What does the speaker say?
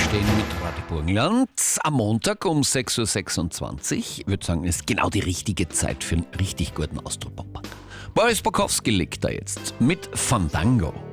stehen mit Radio Burgenland. Am Montag um 6.26 Uhr. Ich würde sagen, ist genau die richtige Zeit für einen richtig guten Austropop. Boris Bokowski liegt da jetzt mit Fandango.